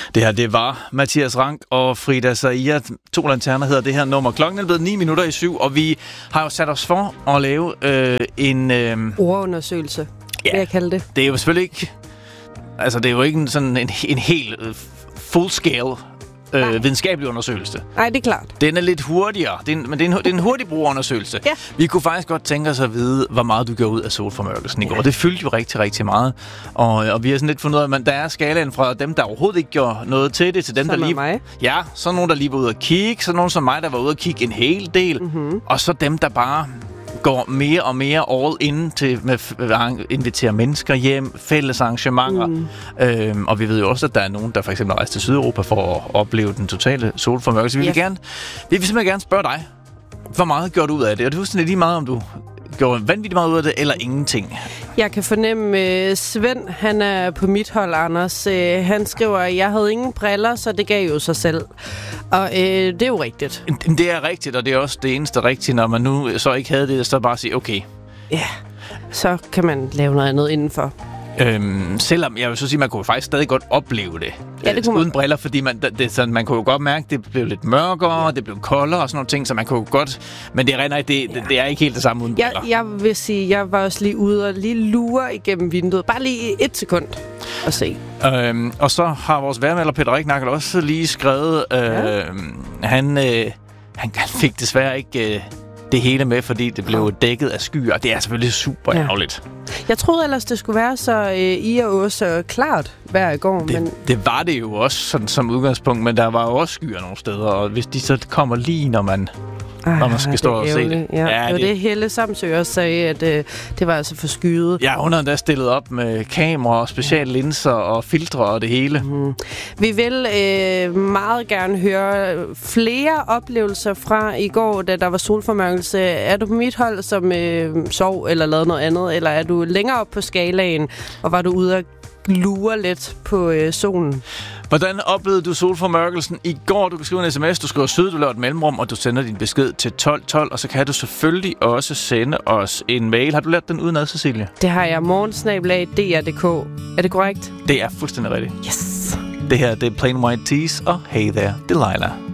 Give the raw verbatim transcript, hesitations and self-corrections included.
Det her, det var Mathias Rank og Frida Zaia. To lanterner hedder det her nummer. Klokken er blevet ni minutter i syv, og vi har jo sat os for at lave øh, en... Øh, ordundersøgelse, ja, vil jeg kalde det. Det er jo selvfølgelig ikke... Altså, det er jo ikke en, sådan en, en helt øh, full-scale øh, videnskabelig undersøgelse. Nej, det er klart. Den er lidt hurtigere, det er en, men det er en, det er en hurtig brugerundersøgelse. Ja. Vi kunne faktisk godt tænke os at vide, hvor meget du gjorde ud af solformørkelsen i går. Ja. Det fyldte jo rigtig, rigtig meget. Og, og vi har sådan lidt fundet ud af, at der er skalaen fra dem, der overhovedet ikke gjorde noget til det, til dem, som der lige... mig. Ja, så nogen, der lige var ude at kigge, så nogen som mig, der var ude at kigge en hel del, mm-hmm. og så dem, der bare går mere og mere all in til med at invitere mennesker hjem, fælles arrangementer. Mm. Øhm, og vi ved jo også, at der er nogen, der for eksempel rejser til Sydeuropa for at opleve den totale solformørkelse. Vi vil ja. gerne, vi vil simpelthen gerne spørge dig, hvor meget gjorde du ud af det? Og det er fuldstændig lige meget, om du gjorde vanvittigt meget ud af det, eller ingenting. Jeg kan fornemme, uh, Svend, han er på mit hold, Anders. Uh, han skriver, at jeg havde ingen briller, så det gav jo sig selv. Og uh, det er jo rigtigt. Det er rigtigt, og det er også det eneste rigtige, når man nu så ikke havde det, så bare sige, okay. Ja, så kan man lave noget andet indenfor. Øhm, selvom jeg vil så sige, man kunne faktisk stadig godt opleve det, ja, det øh, uden briller, fordi man, det, sådan, man kunne jo godt mærke, at det blev lidt mørkere, ja. Det blev koldere og sådan nogle ting, så man kunne godt, men det er rent, det, ja. det, det er ikke helt det samme uden briller. Jeg, jeg vil sige, jeg var også lige ude og lige lure igennem vinduet, bare lige et sekund og se. Øhm, og så har vores værmelder Peter Riknakkel også lige skrevet, øh, ja. han, øh, han fik desværre ikke... Øh, det hele med, fordi det blev dækket af skyer, og det er selvfølgelig super ærgerligt. Ja. Jeg troede ellers, det skulle være så øh, i og også klart hver i går. Det, men... det var det jo også sådan, som udgangspunkt, men der var jo også skyer nogle steder, og hvis de så kommer lige, når man, Ej, når man skal stå og se det. Ja, ja, det var det, det Helle Samsø også sagde, at øh, det var altså for skyet. Ja, hun havde da stillet op med kamera og speciallinser og filtre og det hele. Mm. Vi vil øh, meget gerne høre flere oplevelser fra i går, da der var solformørkelse. Er du på mit hold, som øh, sov eller lavede noget andet, eller er du længere op på skalaen, og var du ude at lure lidt på øh, solen? Hvordan oplevede du solformørkelsen i går? Du kan skrive en sms, du skriver syd, du laver et mellemrum, og du sender din besked til tolv tolv, og så kan du selvfølgelig også sende os en mail. Har du lært den udenad, Cecilie? Det har jeg. morgensnabelag punktum d r punktum d k. Er det korrekt? Det er fuldstændig rigtigt. Yes! Det her, det er Plain White Tees og Hey There, Delilah.